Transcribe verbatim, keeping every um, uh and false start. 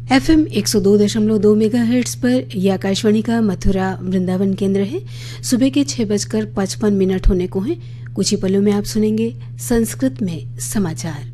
FM एक सौ दो दशमलव दो मेगाहर्ट्ज पर यह आकाशवाणी का मथुरा वृंदावन केंद्र है। सुबह के छह बजकर पचपन मिनट होने को हैं। कुछ ही पलों में आप सुनेंगे संस्कृत में समाचार।